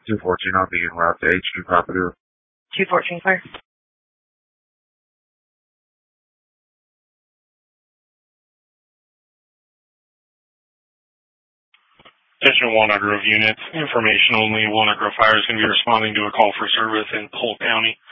214, I'll be en route to HQ, copy there. 214, fire. Attention Walnut Grove units. Information only. Walnut Grove Fire is going to be responding to a call for service in Polk County.